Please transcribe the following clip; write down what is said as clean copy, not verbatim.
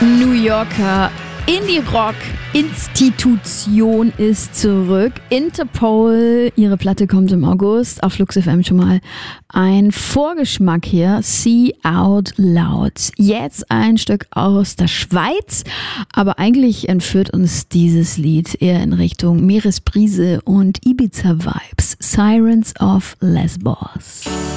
New Yorker Indie-Rock-Institution ist zurück. Interpol, ihre Platte kommt im August. Auf Flux FM schon mal ein Vorgeschmack hier. See Out Loud. Jetzt ein Stück aus der Schweiz. Aber eigentlich entführt uns dieses Lied eher in Richtung Meeresbrise und Ibiza-Vibes. Sirens of Lesbos.